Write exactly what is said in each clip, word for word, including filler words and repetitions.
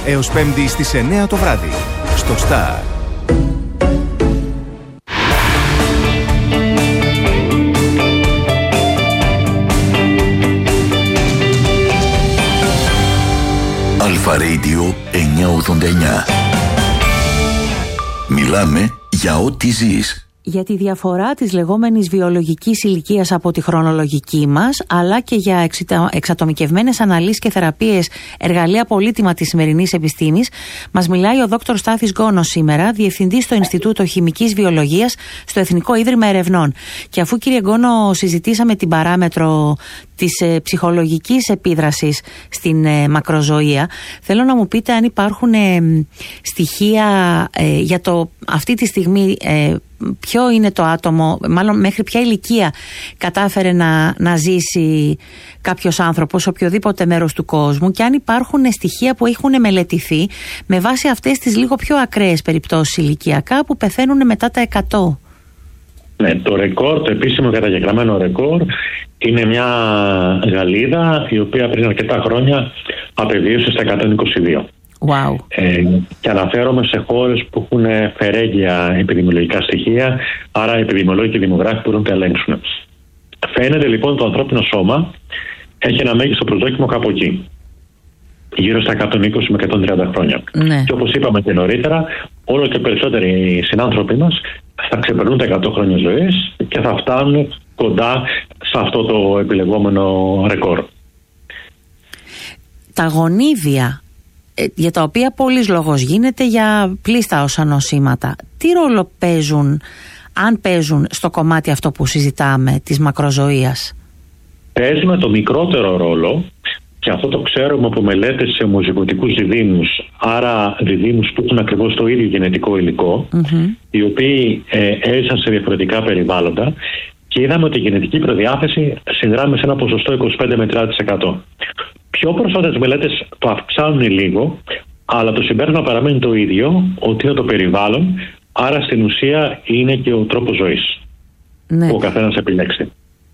έως Πέμπτη στις εννέα το βράδυ στο Star. Αλφα Radio εννιακόσια ογδόντα εννιά. Μιλάμε για ό,τι ζεις. Για τη διαφορά της λεγόμενης βιολογικής ηλικίας από τη χρονολογική μας, αλλά και για εξιτα... εξατομικευμένες αναλύσεις και θεραπείες, εργαλεία πολύτιμα της σημερινής επιστήμης, μας μιλάει ο δόκτωρ Στάθης Γκόνος σήμερα, διευθυντής στο Ινστιτούτο Χημικής Βιολογίας στο Εθνικό Ίδρυμα Ερευνών. Και αφού, κύριε Γκόνο, συζητήσαμε την παράμετρο της ε, ψυχολογικής επίδρασης στην ε, μακροζωία, θέλω να μου πείτε αν υπάρχουν ε, στοιχεία ε, για το αυτή τη στιγμή ε, ποιο είναι το άτομο, μάλλον μέχρι ποια ηλικία κατάφερε να, να ζήσει κάποιος άνθρωπος σε οποιοδήποτε μέρος του κόσμου, και αν υπάρχουν στοιχεία που έχουν μελετηθεί με βάση αυτές τις λίγο πιο ακραίες περιπτώσεις ηλικιακά που πεθαίνουν μετά τα εκατό. Ναι, το ρεκόρ, το επίσημο καταγεγραμμένο ρεκόρ, είναι μια Γαλλίδα η οποία πριν αρκετά χρόνια απεβίωσε στα εκατόν είκοσι δύο. Wow. Ε, και αναφέρομαι σε χώρες που έχουν φερέγγια επιδημιολογικά στοιχεία, άρα επιδημιολόγοι και δημογράφοι μπορούν να τα ελέγξουν. Φαίνεται λοιπόν το ανθρώπινο σώμα έχει ένα μέγιστο προσδόκιμο κάπου εκεί, γύρω στα εκατόν είκοσι με εκατόν τριάντα χρόνια. Ναι. Και όπως είπαμε και νωρίτερα, όλο και περισσότεροι συνάνθρωποι μας θα ξεπερνούν τα εκατό χρόνια ζωής και θα φτάνουν κοντά σε αυτό το επιλεγόμενο ρεκόρ. Τα γονίδια, για τα οποία πολλής λόγος γίνεται για πλήστα όσα νοσήματα, τι ρόλο παίζουν, αν παίζουν, στο κομμάτι αυτό που συζητάμε της μακροζωίας? Παίζουμε το μικρότερο ρόλο, και αυτό το ξέρουμε από μελέτες σε ομοζυγωτικούς διδύμους, άρα διδύμους που έχουν ακριβώς το ίδιο γενετικό υλικό, mm-hmm. οι οποίοι ε, έζησαν σε διαφορετικά περιβάλλοντα, και είδαμε ότι η γενετική προδιάθεση συνδράμει σε ένα ποσοστό είκοσι πέντε με τριάντα τοις εκατό. Πιο πρόσφατες μελέτες το αυξάνουν λίγο, αλλά το συμπέρασμα παραμένει το ίδιο, ότι είναι το περιβάλλον, άρα στην ουσία είναι και ο τρόπος ζωής, ναι, που ο καθένας επιλέξει.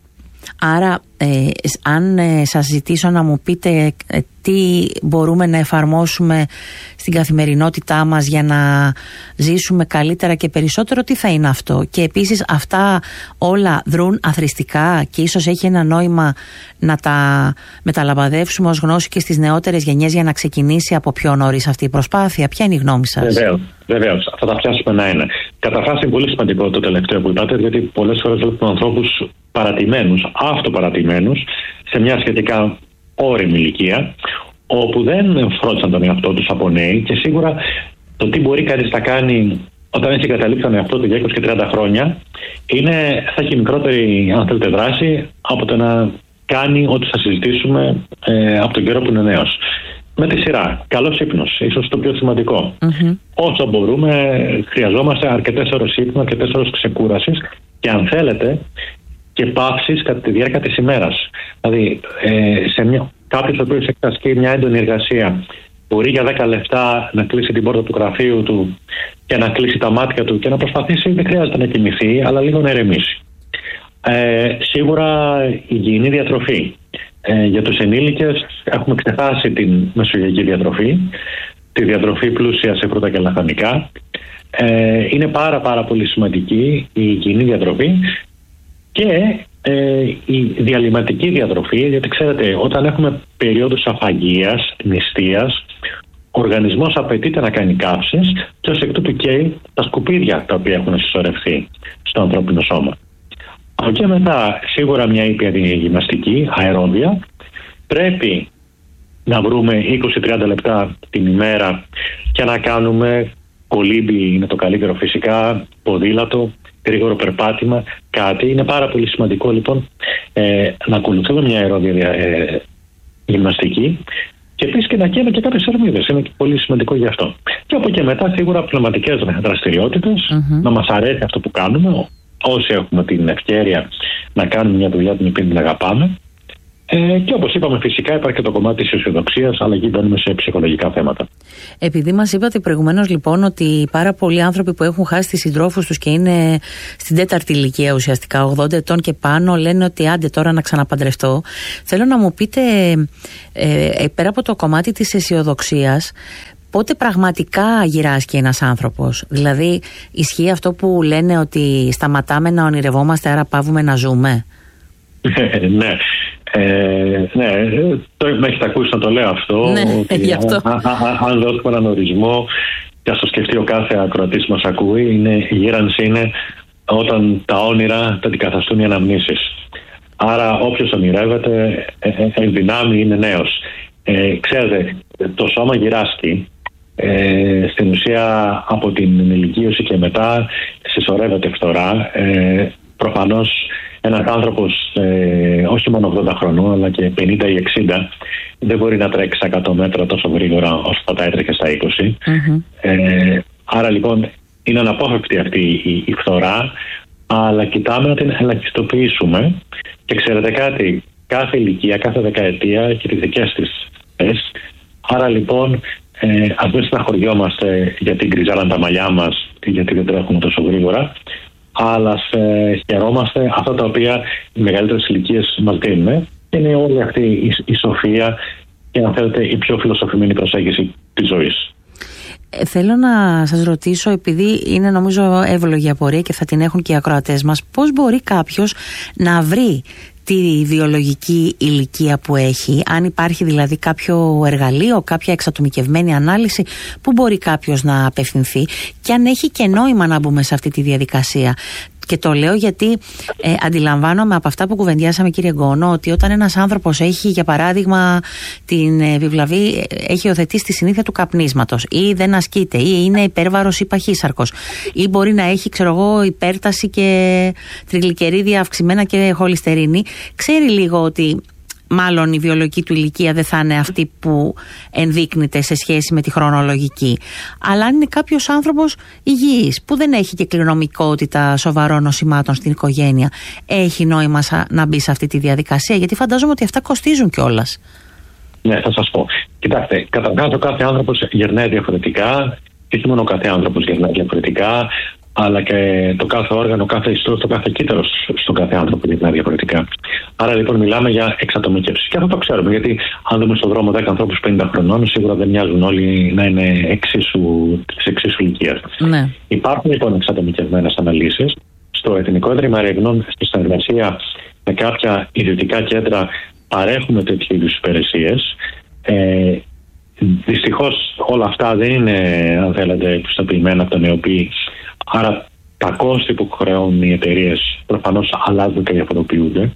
Άρα, ε, αν ε, σας ζητήσω να μου πείτε ε, τι μπορούμε να εφαρμόσουμε στην καθημερινότητά μας για να ζήσουμε καλύτερα και περισσότερο, τι θα είναι αυτό? Και επίσης αυτά όλα δρούν αθροιστικά και ίσως έχει ένα νόημα να τα μεταλαμπαδεύσουμε ως γνώση και στις νεότερες γενιές για να ξεκινήσει από πιο νωρίς αυτή η προσπάθεια? Ποια είναι η γνώμη σας? Βεβαίως, βεβαίως. Θα τα πιάσουμε ένα-ένα. Καταρχάς είναι πολύ σημαντικό το τελευταίο που είπατε, γιατί πολλές φορές βλέπουμε ανθρώπους παρατημένους, αυτοπαρατημένους, σε μια σχετικά όριμη ηλικία, όπου δεν φρόντισαν τον εαυτό τους από νέοι, και σίγουρα το τι μπορεί κανείς να κάνει όταν έχει καταλήξει τον εαυτό του για είκοσι και τριάντα χρόνια, είναι, θα έχει μικρότερη, αν θέλετε, δράση από το να κάνει ό,τι θα συζητήσουμε ε, από τον καιρό που είναι νέος. Με τη σειρά, καλός ύπνος, ίσως το πιο σημαντικό. Mm-hmm. Όσο μπορούμε, χρειαζόμαστε αρκετές ώρες ύπνου, αρκετές ώρες ξεκούρασης, και αν θέλετε και παύσεις κατά τη διάρκεια της ημέρας. Δηλαδή, ε, σε μια, κάποιος ο οποίος έχει ασκεί μια έντονη εργασία μπορεί για δέκα λεπτά να κλείσει την πόρτα του γραφείου του και να κλείσει τα μάτια του και να προσπαθήσει, δεν χρειάζεται να κοιμηθεί, αλλά λίγο να ηρεμήσει. Ε, σίγουρα υγιεινή διατροφή. Ε, για τους ενήλικες έχουμε ξεχάσει την μεσογειακή διατροφή, τη διατροφή πλούσια σε φρούτα και λαχανικά. Ε, είναι πάρα πάρα πολύ σημαντική η υγιεινή διατροφή και ε, η διαλυματική διατροφή, γιατί ξέρετε, όταν έχουμε περίοδους αφαγίας, νηστείας, ο οργανισμός απαιτείται να κάνει καύσεις και ως εκ τούτου καίει τα σκουπίδια τα οποία έχουν συσσωρευτεί στο ανθρώπινο σώμα. Από εκεί μετά, σίγουρα μια ήπια γυμναστική, αερόβια. Πρέπει να βρούμε είκοσι με τριάντα λεπτά την ημέρα και να κάνουμε κολύμπι, είναι το καλύτερο φυσικά, ποδήλατο, γρήγορο περπάτημα, κάτι. Είναι πάρα πολύ σημαντικό λοιπόν ε, να ακολουθούμε μια αερόβια ε, γυμναστική, και επίσης και να καίμε και κάποιες ερμίδες. Είναι πολύ σημαντικό γι' αυτό. Και από εκεί μετά σίγουρα πνευματικές δραστηριότητες, mm-hmm. να μας αρέσει αυτό που κάνουμε, όσοι έχουμε την ευκαιρία να κάνουμε μια δουλειά την οποία την αγαπάμε. Ε, και όπως είπαμε, φυσικά υπάρχει και το κομμάτι της αισιοδοξίας, αλλά εκεί μπαίνουμε σε ψυχολογικά θέματα. Επειδή μας είπατε προηγουμένως λοιπόν ότι πάρα πολλοί άνθρωποι που έχουν χάσει τις συντρόφους τους και είναι στην τέταρτη ηλικία ουσιαστικά, ογδόντα ετών και πάνω, λένε ότι άντε τώρα να ξαναπαντρευτώ. Θέλω να μου πείτε, ε, ε, πέρα από το κομμάτι της αισιοδοξίας, πότε πραγματικά γυράσκει ένας άνθρωπος? Δηλαδή, ισχύει αυτό που λένε ότι σταματάμε να ονειρευόμαστε, άρα παύουμε να ζούμε? Ναι. Ε, ναι, το, με έχετε ακούσει να το λέω αυτό. Ναι, ότι γι' αυτό. Α, α, α, αν δώσουμε έναν ορισμό, και ας το σκεφτεί ο κάθε ακροατής μας ακούει, είναι, η γύρανση είναι όταν τα όνειρα τα αντικαταστούν οι αναμνήσεις. Άρα όποιος ονειρεύεται ε, ε, εν δυνάμει είναι νέος. Ε, ξέρετε, το σώμα γυράσκει. Ε, στην ουσία από την ενηλικίωση και μετά συσσωρεύεται φθορά. Ε, προφανώς ένας άνθρωπος ε, όχι μόνο ογδόντα χρονών αλλά και πενήντα ή εξήντα δεν μπορεί να τρέξει εκατό μέτρα τόσο γρήγορα όσο θα τα έτρεχε στα είκοσι. Mm-hmm. Ε, άρα λοιπόν είναι αναπόφευκτη αυτή η, η φθορά, αλλά κοιτάμε να την ελαχιστοποιήσουμε. Και ξέρετε κάτι, κάθε ηλικία, κάθε δεκαετία έχει τις δικές της θέσεις. Άρα λοιπόν ε, ας μην στεναχωριόμαστε γιατί γκριζάραν τα μαλλιά μας, γιατί δεν τρέχουμε τόσο γρήγορα, αλλά ε, χαιρόμαστε αυτά τα οποία οι μεγαλύτερες ηλικίες μας δίνουν. Είναι όλη αυτή η, η σοφία και αν θέλετε η πιο φιλοσοφημένη προσέγγιση της ζωής. Ε, θέλω να σας ρωτήσω, επειδή είναι νομίζω εύλογη απορία και θα την έχουν και οι ακροατές μας, πώς μπορεί κάποιος να βρει τη βιολογική ηλικία που έχει, αν υπάρχει δηλαδή κάποιο εργαλείο, κάποια εξατομικευμένη ανάλυση που μπορεί κάποιος να απευθυνθεί, και αν έχει και νόημα να μπούμε σε αυτή τη διαδικασία. Και το λέω γιατί ε, αντιλαμβάνομαι από αυτά που κουβεντιάσαμε, κύριε Γκόνο, ότι όταν ένας άνθρωπος έχει, για παράδειγμα, την ε, βιβλαβή, έχει υιοθετήσει τη συνήθεια του καπνίσματος, ή δεν ασκείται, ή είναι υπέρβαρος ή παχύσαρκος, ή μπορεί να έχει, ξέρω εγώ, υπέρταση και τριγλικερίδια αυξημένα και χολυστερίνη, ξέρει λίγο ότι μάλλον η βιολογική του ηλικία δεν θα είναι αυτή που ενδείκνυται σε σχέση με τη χρονολογική. Αλλά αν είναι κάποιος άνθρωπος υγιής, που δεν έχει και κληρονομικότητα σοβαρών νοσημάτων στην οικογένεια, έχει νόημα να μπει σε αυτή τη διαδικασία? Γιατί φαντάζομαι ότι αυτά κοστίζουν κιόλας. Ναι, θα σας πω. Κοιτάξτε, καταρχάς ο κάθε άνθρωπος γερνάει διαφορετικά, και όχι μόνο ο κάθε άνθρωπος γερνάει διαφορετικά, αλλά και το κάθε όργανο, κάθε ιστός, το κάθε κύτταρο στον κάθε άνθρωπο είναι διαφορετικά. Άρα λοιπόν μιλάμε για εξατομικεύση. Και αυτό το ξέρουμε, γιατί αν δούμε στον δρόμο δέκα ανθρώπους πενήντα χρονών, σίγουρα δεν μοιάζουν όλοι να είναι εξίσου, της εξίσου ηλικίας. Ναι. Υπάρχουν λοιπόν εξατομικευμένες αναλύσεις. Στο Εθνικό Ίδρυμα Ερευνών, στη συνεργασία με κάποια ιδιωτικά κέντρα, παρέχουμε τέτοιου είδους υπηρεσίες. Ε, Δυστυχώς όλα αυτά δεν είναι, αν θέλετε, πιστοποιημένα από τον ΕΟΠΗ. Άρα τα κόστη που χρεώνουν οι εταιρείες προφανώς αλλάζουν και διαφοροποιούνται.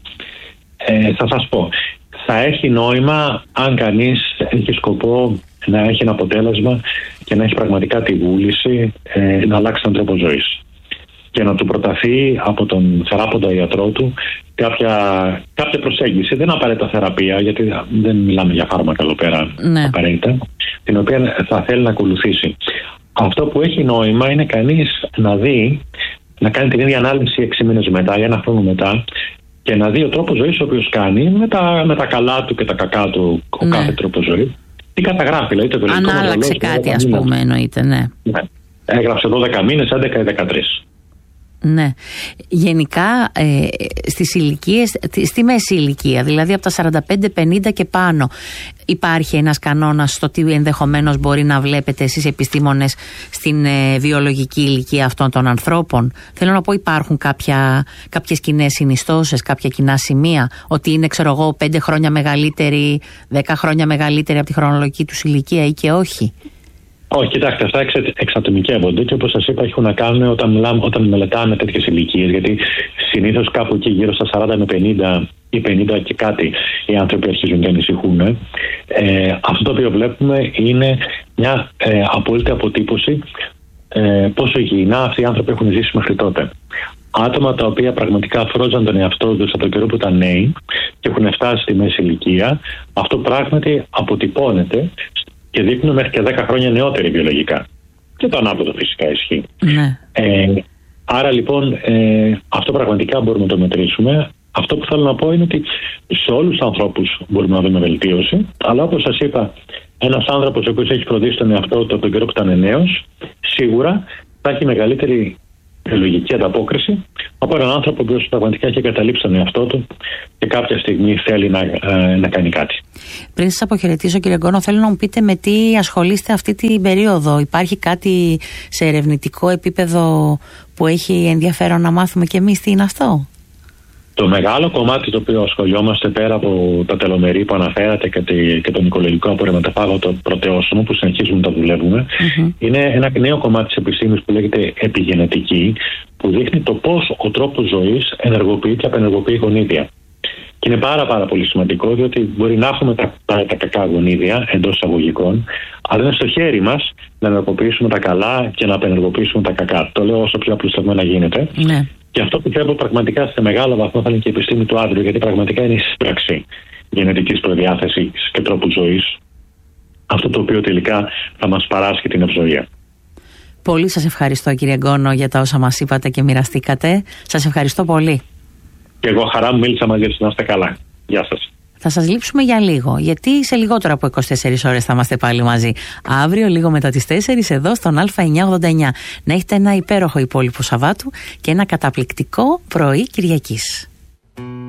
Ε, θα σας πω, θα έχει νόημα αν κανείς έχει σκοπό να έχει ένα αποτέλεσμα και να έχει πραγματικά τη βούληση ε, να αλλάξει τον τρόπο ζωής και να του προταθεί από τον θεράποντα ιατρό του κάποια, κάποια προσέγγιση. Δεν απαραίτητα θεραπεία, γιατί δεν μιλάμε για φάρμακα εδώ πέρα, ναι, απαραίτητα, την οποία θα θέλει να ακολουθήσει. Αυτό που έχει νόημα είναι κανείς να δει, να κάνει την ίδια ανάλυση έξι μήνες μετά ή ένα χρόνο μετά, και να δει ο τρόπος ζωής ο οποίος κάνει, με τα, με τα καλά του και τα κακά του, ο ναι. κάθε τρόπος ζωής. Τι καταγράφει, δηλαδή το βιολογικό. Αν άλλαξε κάτι, ας πούμε, εννοείται, ναι. ναι. Έγραψε δώδεκα μήνες, έντεκα ή δεκατρείς. Ναι. Γενικά ε, στις ηλικίες, στη μέση ηλικία, δηλαδή από τα σαράντα πέντε πενήντα και πάνω, υπάρχει ένας κανόνας στο τι ενδεχομένως μπορεί να βλέπετε εσείς επιστήμονες στην ε, βιολογική ηλικία αυτών των ανθρώπων? Θέλω να πω, υπάρχουν κάποια, κάποιες κοινές συνιστώσεις, κάποια κοινά σημεία, ότι είναι, ξέρω εγώ, πέντε χρόνια μεγαλύτερη, δέκα χρόνια μεγαλύτερη από τη χρονολογική τους ηλικία, ή και όχι? Όχι, κοιτάξτε, αυτά εξατομικεύονται και όπως σας είπα έχουν να κάνουν όταν, μιλάμε, όταν μελετάμε τέτοιες ηλικίες, γιατί συνήθως κάπου εκεί γύρω στα σαράντα με πενήντα ή πενήντα και κάτι οι άνθρωποι αρχίζουν και ανησυχούν. Ε, αυτό το οποίο βλέπουμε είναι μια ε, απόλυτη αποτύπωση ε, πόσο υγιεινά αυτοί οι άνθρωποι έχουν ζήσει μέχρι τότε. Άτομα τα οποία πραγματικά φρόζαν τον εαυτό τους από τον καιρό που ήταν νέοι και έχουν φτάσει στη μέση ηλικία, αυτό πράγματι αποτυπώνεται και δείχνουν μέχρι και δέκα χρόνια νεότεροι βιολογικά. Και το ανάποδο φυσικά ισχύει. Ναι. Ε, άρα λοιπόν ε, αυτό πραγματικά μπορούμε να το μετρήσουμε. Αυτό που θέλω να πω είναι ότι σε όλους τους ανθρώπους μπορούμε να δούμε βελτίωση. Αλλά όπως σας είπα, ένας άνθρωπος ο οποίος έχει φροντίσει τον εαυτό του από τον καιρό που ήταν νέος, σίγουρα θα έχει μεγαλύτερη λογική ανταπόκριση από έναν άνθρωπο που πραγματικά έχει εγκαταλείψει τον εαυτό του και κάποια στιγμή θέλει να, ε, να κάνει κάτι. Πριν σας αποχαιρετήσω, κύριε Γκόνο, θέλω να μου πείτε με τι ασχολείστε αυτή την περίοδο. Υπάρχει κάτι σε ερευνητικό επίπεδο που έχει ενδιαφέρον να μάθουμε κι εμείς τι είναι αυτό? Το μεγάλο κομμάτι το οποίο ασχολιόμαστε, πέρα από τα τελομερή που αναφέρατε και, τη, και τον οικολογικό απορριμματοπάγωτο πρωτεόσωμο που συνεχίζουμε να τα δουλεύουμε, mm-hmm. είναι ένα νέο κομμάτι της επιστήμης που λέγεται επιγενετική, που δείχνει το πώς ο τρόπος ζωής ενεργοποιεί και απενεργοποιεί γονίδια. Και είναι πάρα πάρα πολύ σημαντικό, διότι μπορεί να έχουμε τα, τα, τα κακά γονίδια εντός εισαγωγικών, αλλά είναι στο χέρι μας να ενεργοποιήσουμε τα καλά και να απενεργοποιήσουμε τα κακά. Το λέω όσο πιο απλουστευμένα γίνεται. Ναι. Και αυτό πιστεύω πραγματικά σε μεγάλο βαθμό θα είναι και η επιστήμη του άντρου, γιατί πραγματικά είναι η σύμπραξη γενετικής προδιάθεσης και τρόπου ζωής αυτό το οποίο τελικά θα μας παράσχει την ευζοία. Πολύ σας ευχαριστώ, κύριε Γκόνο, για τα όσα μας είπατε και μοιραστήκατε. Σας ευχαριστώ πολύ. Και εγώ χαρά μου μίλησα μαζί σας, να είστε καλά. Γεια σας. Θα σας λείψουμε για λίγο, γιατί σε λιγότερο από είκοσι τέσσερις ώρες θα είμαστε πάλι μαζί. Αύριο λίγο μετά τις τέσσερις εδώ στον Α εννιακόσια ογδόντα εννιά. Να έχετε ένα υπέροχο υπόλοιπο Σαββάτου και ένα καταπληκτικό πρωί Κυριακής.